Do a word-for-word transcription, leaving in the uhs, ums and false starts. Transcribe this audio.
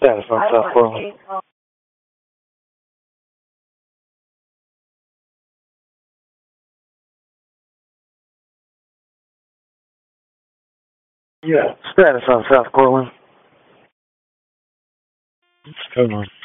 Status on South Portland. Yeah, status on South Portland. Come on.